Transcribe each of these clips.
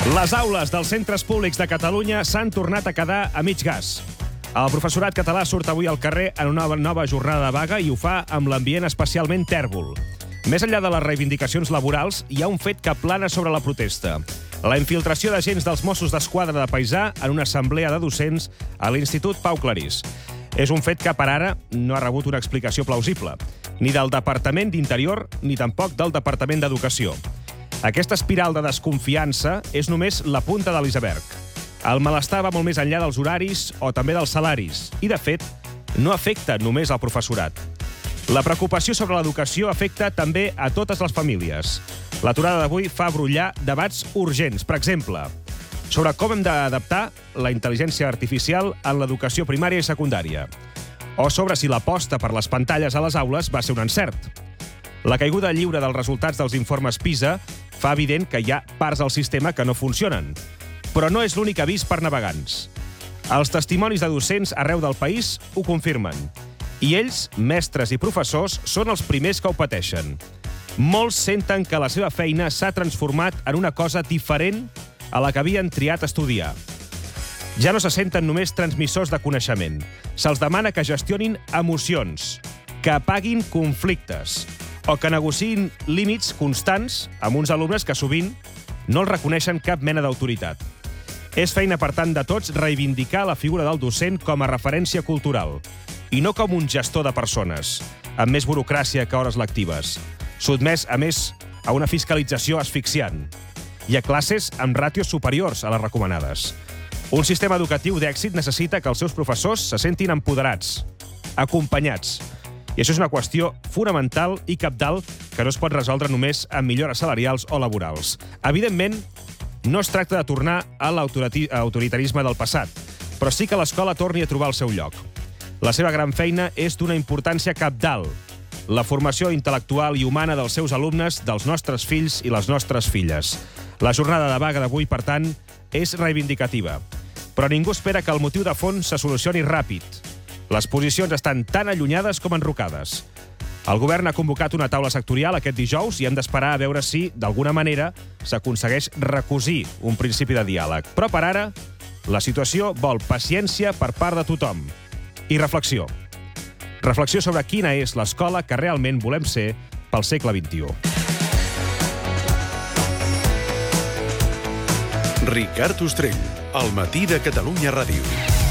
Les aules dels centres públics de Catalunya s'han tornat a quedar a mig gas. El professorat català surt avui al carrer en una nova jornada de vaga i ho fa amb l'ambient especialment tèrbol. Més enllà de les reivindicacions laborals, hi ha un fet que plana sobre la protesta. La infiltració d'agents dels Mossos d'Esquadra de Paisà en una assemblea de docents a l'Institut Pau Clarís. És un fet que, per ara, no ha rebut una explicació plausible, ni del Departament d'Interior ni tampoc del Departament d'Educació. Aquesta espiral de desconfiança és només la punta de l'iceberg. El malestar va molt més enllà dels horaris o també dels salaris i, de fet, no afecta només al professorat. La preocupació sobre l'educació afecta també a totes les famílies. L'aturada d'avui fa brollar debats urgents, per exemple, sobre com hem d'adaptar la intel·ligència artificial en l'educació primària i secundària, o sobre si l'aposta per les pantalles a les aules va ser un encert. La caiguda lliure dels resultats dels informes PISA fa evident que hi ha parts del sistema que no funcionen, però no és l'únic avís per navegants. Els testimonis de docents arreu del país ho confirmen. I ells, mestres i professors, són els primers que ho pateixen. Molts senten que la seva feina s'ha transformat en una cosa diferent a la que havien triat estudiar. Ja no se senten només transmissors de coneixement. Se'ls demana que gestionin emocions, que apaguin conflictes o que negociïn límits constants amb uns alumnes que sovint no els reconeixen cap mena d'autoritat. És feina, per tant, de tots reivindicar la figura del docent com a referència cultural i no com un gestor de persones, amb més burocràcia que hores lectives, sotmès, a més, a una fiscalització asfixiant i a classes amb ràtios superiors a les recomanades. Un sistema educatiu d'èxit necessita que els seus professors se sentin empoderats, acompanyats. I això és una qüestió fonamental i cabdal que no es pot resoldre només amb millores salarials o laborals. Evidentment, no es tracta de tornar a l'autoritarisme del passat, però sí que l'escola torni a trobar el seu lloc. La seva gran feina és d'una importància cabdal, la formació intel·lectual i humana dels seus alumnes, dels nostres fills i les nostres filles. La jornada de vaga d'avui, per tant, és reivindicativa. Però ningú espera que el motiu de fons se solucioni ràpid. Les posicions estan tan allunyades com enrocades. El govern ha convocat una taula sectorial aquest dijous i hem d'esperar a veure si, d'alguna manera, s'aconsegueix recosir un principi de diàleg. Però per ara, la situació vol paciència per part de tothom. I reflexió. Reflexió sobre quina és l'escola que realment volem ser pel segle XXI. Ricard Ostrell, al matí de Catalunya Ràdio.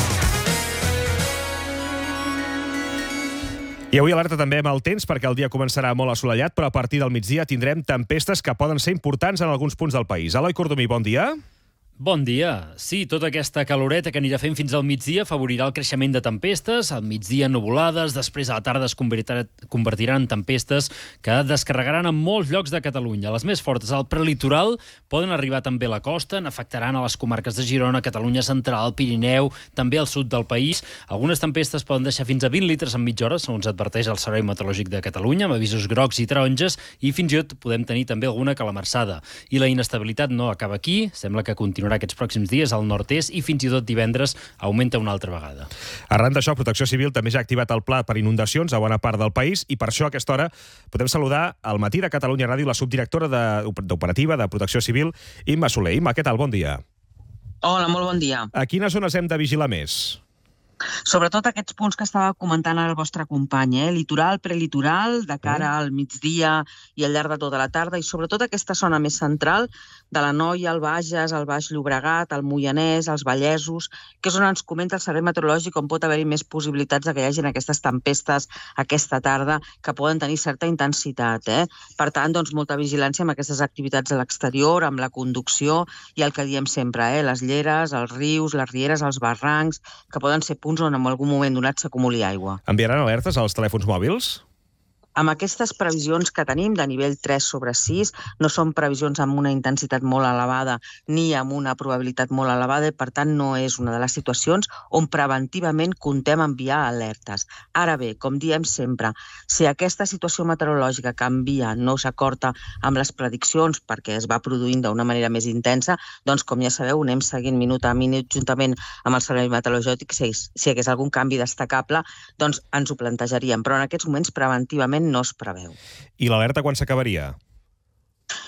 I avui alerta també amb el temps, perquè el dia començarà molt assolellat, però a partir del migdia tindrem tempestes que poden ser importants en alguns punts del país. Eloi Cordomí, bon dia. Bon dia. Sí, tota aquesta caloreta que anirà fent fins al migdia afavorirà el creixement de tempestes. Al migdia nuvolades, després a la tarda es convertiran en tempestes que descarregaran en molts llocs de Catalunya. Les més fortes al prelitoral poden arribar també a la costa, n'afectaran a les comarques de Girona, Catalunya Central, Pirineu, també al sud del país. Algunes tempestes poden deixar fins a 20 litres en mitja hora, segons adverteix el Servei Meteorològic de Catalunya, amb avisos grocs i taronges, i fins i tot podem tenir també alguna calamarsada. I la inestabilitat no acaba aquí, sembla que continuarà aquests pròxims dies al nord-est i fins i tot divendres augmenta una altra vegada. Arran d'això, Protecció Civil també ja ha activat el pla per inundacions a bona part del país i per això a aquesta hora podem saludar al matí de Catalunya Ràdio la subdirectora d'Operativa de Protecció Civil, Imma Soler. Imma, què tal? Bon dia. Hola, molt bon dia. A quines zones hem de vigilar més? Sobretot aquests punts que estava comentant ara el vostre company, litoral, prelitoral, de cara al migdia i al llarg de tota la tarda, i sobretot aquesta zona més central de l'Anoia, el Bages, el Baix Llobregat, el Moianès, els Vallesos, que és on ens comenta el Servei Meteorològic on pot haver-hi més possibilitats de que hi hagin aquestes tempestes aquesta tarda que poden tenir certa intensitat. Per tant, doncs, molta vigilància amb aquestes activitats a l'exterior, amb la conducció i el que diem sempre, les lleres, els rius, les rieres, els barrancs, que poden ser punts on en algun moment donat s'acumuli aigua. Enviaran alertes als telèfons mòbils? Amb aquestes previsions que tenim de nivell 3/6, no són previsions amb una intensitat molt elevada ni amb una probabilitat molt elevada i, per tant, no és una de les situacions on preventivament comptem enviar alertes. Ara bé, com diem sempre, si aquesta situació meteorològica canvia, no s'acorda amb les prediccions perquè es va produint d'una manera més intensa, doncs, com ja sabeu, anem seguint minut a minut juntament amb el Servei Meteorològic. Si hi hagués algun canvi destacable, doncs ens ho plantejaríem, però en aquests moments preventivament no es preveu. I l'alerta quan s'acabaria?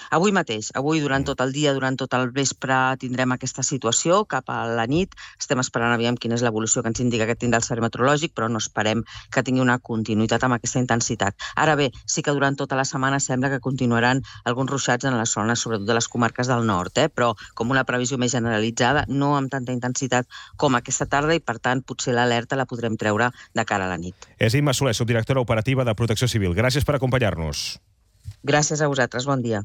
Avui mateix, avui durant tot el dia, durant tot el vespre, tindrem aquesta situació. Cap a la nit estem esperant aviam quina és l'evolució que ens indica que tindrà el servei meteorològic, però no esperem que tingui una continuïtat amb aquesta intensitat. Ara bé, sí que durant tota la setmana sembla que continuaran alguns ruixats en les zones, sobretot de les comarques del nord, però com una previsió més generalitzada, no amb tanta intensitat com aquesta tarda i, per tant, potser l'alerta la podrem treure de cara a la nit. És Imma Soler, subdirectora operativa de Protecció Civil. Gràcies per acompanyar-nos. Gràcies a vosaltres, bon dia.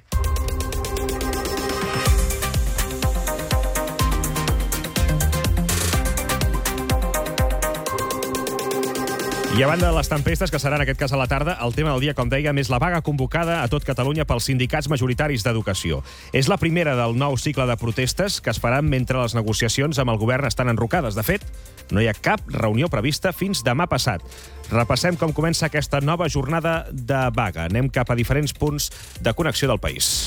I a banda de les tempestes, que seran en aquest cas a la tarda, el tema del dia, com dèiem, és la vaga convocada a tot Catalunya pels sindicats majoritaris d'educació. És la primera del nou cicle de protestes que es faran mentre les negociacions amb el govern estan enrocades. De fet, no hi ha cap reunió prevista fins demà passat. Repassem com comença aquesta nova jornada de vaga. Anem cap a diferents punts de connexió del país.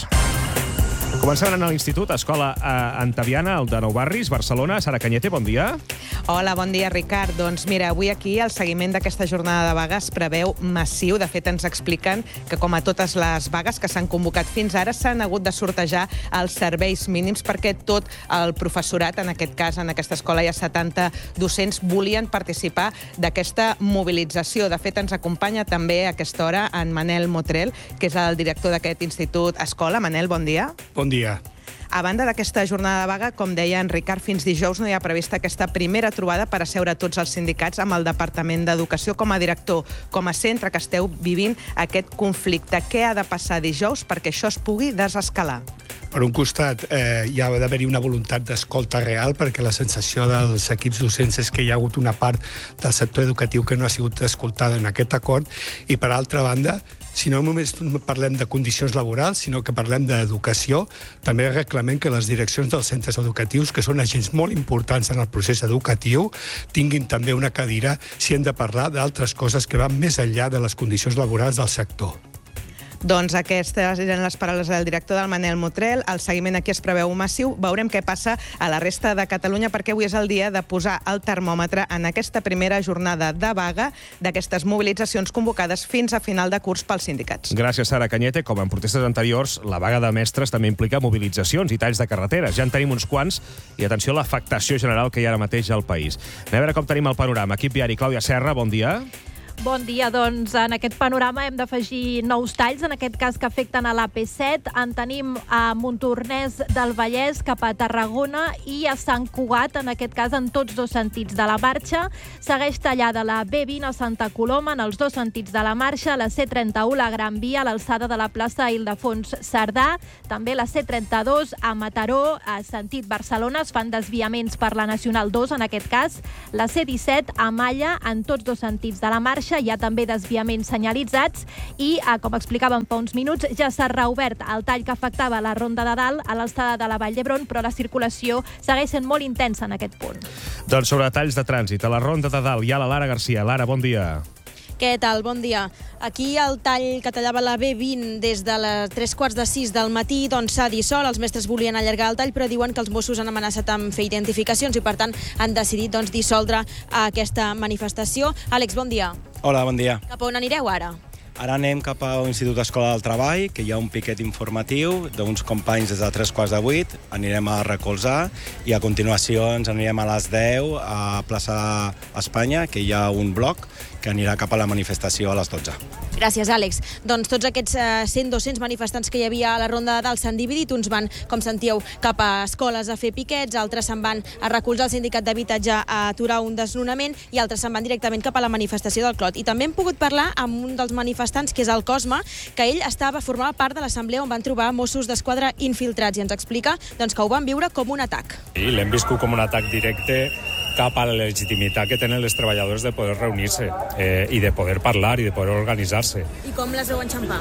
Comencem anant a l'Institut, Escola Antaviana, el de Nou Barris, Barcelona. Sara Cañete, bon dia. Hola, bon dia, Ricard. Doncs mira, avui aquí el seguiment d'aquesta jornada de vaga es preveu massiu. De fet, ens expliquen que, com a totes les vagues que s'han convocat fins ara, s'han hagut de sortejar els serveis mínims perquè tot el professorat, en aquest cas, en aquesta escola hi ha 70 docents, volien participar d'aquesta mobilització. De fet, ens acompanya també a aquesta hora en Manel Motrel, que és el director d'aquest Institut Escola. Manel, bon dia. Bon dia. A banda d'aquesta jornada de vaga, com deia en Ricard, fins dijous no hi ha prevista aquesta primera trobada per asseure tots els sindicats amb el Departament d'Educació. Com a director, com a centre que esteu vivint aquest conflicte, què ha de passar dijous perquè això es pugui desescalar? Per un costat, hi ha d'haver-hi una voluntat d'escolta real, perquè la sensació dels equips docents és que hi ha hagut una part del sector educatiu que no ha sigut escoltada en aquest acord, i per altra banda, si no només parlem de condicions laborals, sinó que parlem d'educació, també reclamem que les direccions dels centres educatius, que són agents molt importants en el procés educatiu, tinguin també una cadira si hem de parlar d'altres coses que van més enllà de les condicions laborals del sector. Doncs aquestes eren les paraules del director del Manel Motrel. El seguiment aquí es preveu massiu. Veurem què passa a la resta de Catalunya, perquè avui és el dia de posar el termòmetre en aquesta primera jornada de vaga d'aquestes mobilitzacions convocades fins a final de curs pels sindicats. Gràcies, Sara Cañete. Com en protestes anteriors, la vaga de mestres també implica mobilitzacions i talls de carreteres. Ja en tenim uns quants i atenció a l'afectació general que hi ha ara mateix al país. Anem a veure com tenim el panorama. Equip diari, Clàudia Serra, bon dia. Bon dia, doncs en aquest panorama hem d'afegir nous talls, en aquest cas que afecten a l'AP7. En tenim a Montornès del Vallès cap a Tarragona i a Sant Cugat, en aquest cas en tots dos sentits de la marxa. Segueix tallada la B20 a Santa Coloma en els dos sentits de la marxa, la C31, la Gran Via, a l'alçada de la plaça Ildefons Cerdà, també la C32 a Mataró, a sentit Barcelona, es fan desviaments per la Nacional 2, en aquest cas, la C17 a Malla, en tots dos sentits de la marxa. Hi ha també desviaments senyalitzats i, com explicàvem fa uns minuts, ja s'ha reobert el tall que afectava la Ronda de Dalt a l'alçada de la Vall d'Hebron, però la circulació segueix sent molt intensa en aquest punt. Doncs sobre talls de trànsit, a la Ronda de Dalt hi ha la Lara Garcia. Lara, bon dia. Què tal? Bon dia. Aquí el tall que tallava la B20 des de les 3:45 del matí s'ha dissolt. Els mestres volien allargar el tall, però diuen que els Mossos han amenaçat amb fer identificacions i, per tant, han decidit dissoldre aquesta manifestació. Àlex, bon dia. Hola, bon dia. Cap a on anireu ara? Ara anem cap a l'Institut Escola del Treball, que hi ha un piquet informatiu d'uns companys des de 7:45. Anirem a recolzar i a continuació ens anirem a les 10 a plaça Espanya, que hi ha un bloc que anirà cap a la manifestació a les 12. Gràcies, Àlex. Doncs tots aquests 100-200 manifestants que hi havia a la Ronda de Dalt s'han dividit. Uns van, com sentíeu, cap a escoles a fer piquets, altres se'n van a recolzar el sindicat d'habitatge a aturar un desnonament i altres se'n van directament cap a la manifestació del Clot. I també hem pogut parlar amb un dels manifestants, que és el Cosme, que ell formava part de l'assemblea on van trobar Mossos d'Esquadra infiltrats i ens explica que ho van viure com un atac. I l'hem viscut com un atac directe cap a la legitimitat que tenen les treballadores de poder reunir-se i de poder parlar i de poder organitzar-se. I com les vau enxampar?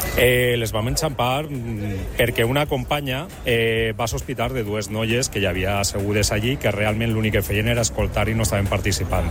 Les vam enxampar perquè una companya va sospitar de dues noies que hi havia assegudes allí que realment l'únic que feien era escoltar i no estaven participant.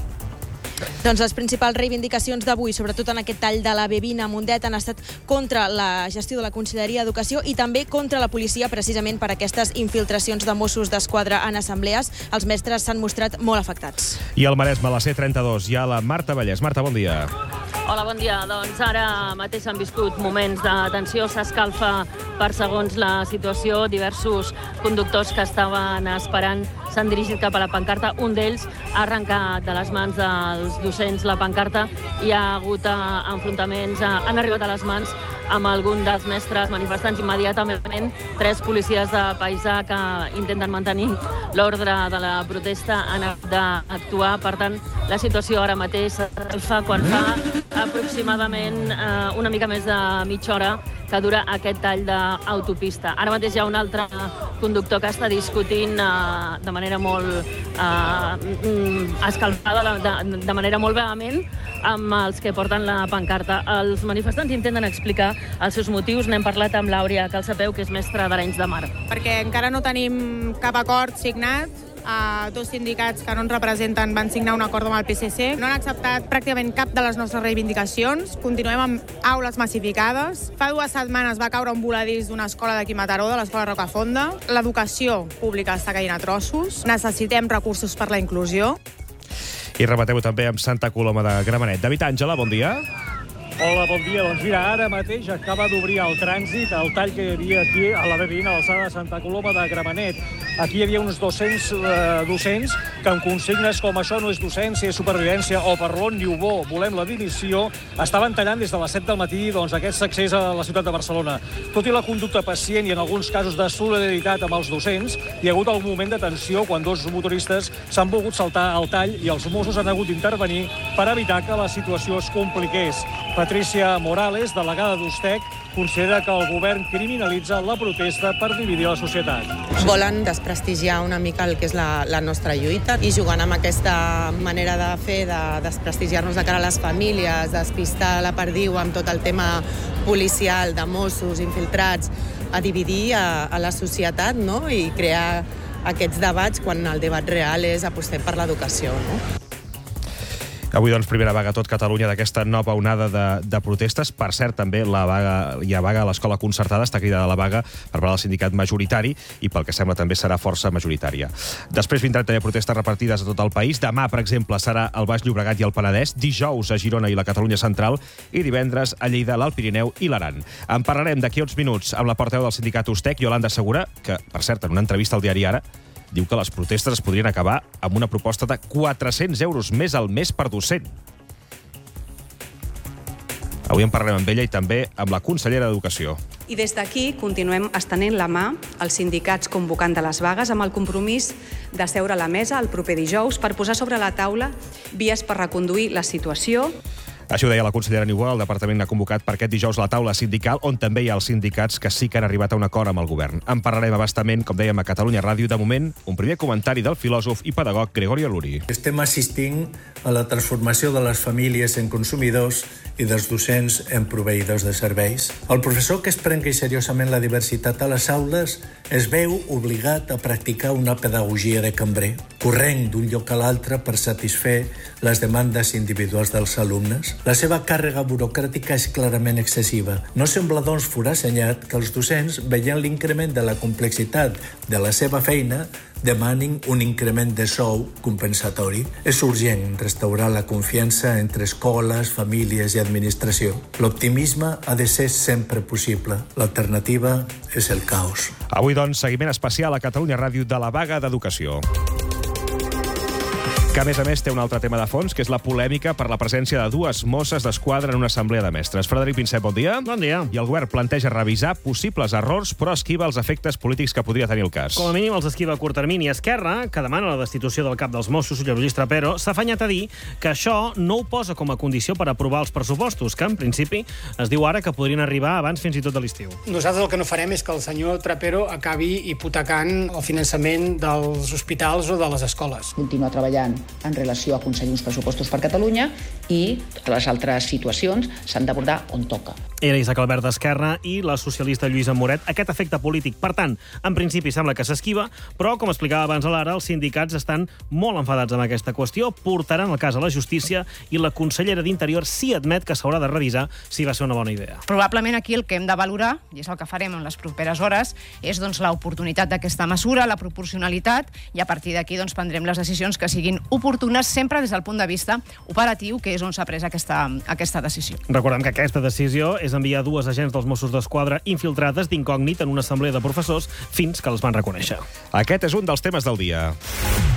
Doncs les principals reivindicacions d'avui, sobretot en aquest tall de la B20 a Mundet, han estat contra la gestió de la Conselleria d'Educació i també contra la policia, precisament per aquestes infiltracions de Mossos d'Esquadra en assemblees. Els mestres s'han mostrat molt afectats. I al Maresme, a la C32, hi ha la Marta Vallès. Marta, bon dia. Hola, bon dia. Doncs ara mateix han viscut moments de tensió, s'escalfa per segons la situació. Diversos conductors que estaven esperant s'han dirigit cap a la pancarta. Un d'ells ha arrencat de les mans dels docents la pancarta i hi ha hagut enfrontaments, han arribat a les mans amb algun dels mestres manifestants. Immediatament, 3 policies de paisà que intenten mantenir l'ordre de la protesta han hagut d'actuar. Per tant, la situació ara mateix s'escalfa quan fa aproximadament una mica més de mitja hora que dura aquest tall d'autopista. Ara mateix hi ha un altre conductor que està discutint de manera molt escalfada, de manera molt vehement, amb els que porten la pancarta. Els manifestants intenten explicar els seus motius. N'hem parlat amb l'Àurea Calçapeu, que és mestra d'Arenys de Mar. Perquè encara no tenim cap acord signat. 2 sindicats que no ens representen van signar un acord amb el PSC. No han acceptat pràcticament cap de les nostres reivindicacions. Continuem amb aules massificades. Fa 2 setmanes va caure un voladís d'una escola d'aquí a Mataró, de l'escola Rocafonda. L'educació pública està caient a trossos. Necessitem recursos per la inclusió. I remateu també amb Santa Coloma de Gramenet. David Àngela, bon dia. Hola, bon dia. Doncs mira, ara mateix acaba d'obrir el trànsit, el tall que hi havia aquí a la B20, a l'alçada de Santa Coloma de Gramenet. Aquí hi havia uns 200 docents que amb consignes com això no és docència, és supervivència, o per l'on diu bo, volem la dimissió, estaven tallant des de les 7 del matí aquest accés a la ciutat de Barcelona. Tot i la conducta pacient i en alguns casos de solidaritat amb els docents, hi ha hagut algun moment de tensió quan 2 motoristes s'han volgut saltar al tall i els Mossos han hagut d'intervenir per evitar que la situació es compliqués. Patricia Morales, delegada d'Ustec, considera que el govern criminalitza la protesta per dividir la societat. Volen desprestigiar una mica el que és la nostra lluita i jugant amb aquesta manera de fer, de desprestigiar-nos de cara a les famílies, despistar la perdiu amb tot el tema policial, de Mossos, infiltrats, a dividir a la societat, no? I crear aquests debats quan el debat real és apostem per l'educació, no? Avui, doncs, primera vaga a tot Catalunya d'aquesta nova onada de protestes. Per cert, també hi ha vaga a l'escola concertada, està cridada a la vaga per part del sindicat majoritari i pel que sembla també serà força majoritària. Després vindran també protestes repartides a tot el país. Demà, per exemple, serà al Baix Llobregat i el Penedès, dijous a Girona i la Catalunya Central i divendres a Lleida, l'Alt Pirineu i l'Aran. En parlarem d'aquí uns minuts amb la portaveu del sindicat Ustec, Iolanda Segura, que, per cert, en una entrevista al diari Ara, diu que les protestes es podrien acabar amb una proposta de 400 euros més al mes per docent. Avui en parlarem amb ella i també amb la consellera d'Educació. I des d'aquí continuem estenent la mà als sindicats convocant de les vagues amb el compromís de seure a la mesa el proper dijous per posar sobre la taula vies per reconduir la situació. Així ho deia la consellera Niubó. El departament ha convocat per aquest dijous la taula sindical, on també hi ha els sindicats que sí que han arribat a un acord amb el govern. En parlarem abastament, com dèiem, a Catalunya Ràdio. De moment, un primer comentari del filòsof i pedagog Gregorio Luri. Estem assistint a la transformació de les famílies en consumidors i dels docents en proveïdors de serveis. El professor que es prengui seriosament la diversitat a les aules es veu obligat a practicar una pedagogia de cambrer, corrent d'un lloc a l'altre per satisfer les demandes individuals dels alumnes. La seva càrrega burocràtica és clarament excessiva. No sembla, doncs, forassenyat que els docents, veient l'increment de la complexitat de la seva feina, demanin un increment de sou compensatori. És urgent restaurar la confiança entre escoles, famílies i administració. L'optimisme ha de ser sempre possible. L'alternativa és el caos. Avui, doncs, seguiment especial a Catalunya Ràdio de la vaga d'educació, que, a més, té un altre tema de fons, que és la polèmica per la presència de 2 Mosses d'Esquadra en una assemblea de mestres. Frederic Pinsent, bon dia. Bon dia. I el govern planteja revisar possibles errors, però esquiva els efectes polítics que podria tenir el cas. Com a mínim els esquiva a curt termini. Esquerra, que demana la destitució del cap dels Mossos, Lluís Trapero, s'ha afanyat a dir que això no ho posa com a condició per aprovar els pressupostos, que en principi es diu ara que podrien arribar abans fins i tot de l'estiu. Nosaltres el que no farem és que el senyor Trapero acabi hipotecant el finançament dels hospitals o de les escoles. Continuar treballant en relació a aconseguir uns pressupostos per Catalunya i les altres situacions s'han d'abordar on toca. Era Isaac Albert d'Esquerra i la socialista Lluïsa Moret. Aquest efecte polític, per tant, en principi sembla que s'esquiva, però, com explicava abans a l'Ara, els sindicats estan molt enfadats amb aquesta qüestió, portaran el cas a la justícia i la consellera d'Interior sí admet que s'haurà de revisar si va ser una bona idea. Probablement aquí el que hem de valorar, i és el que farem en les properes hores, és l'oportunitat d'aquesta mesura, la proporcionalitat, i a partir d'aquí prendrem les decisions que siguin oportunes sempre des del punt de vista operatiu, que és on s'ha pres aquesta decisió. Recordem que aquesta decisió és enviar 2 agents dels Mossos d'Esquadra infiltrades d'incògnit en una assemblea de professors fins que els van reconèixer. Aquest és un dels temes del dia.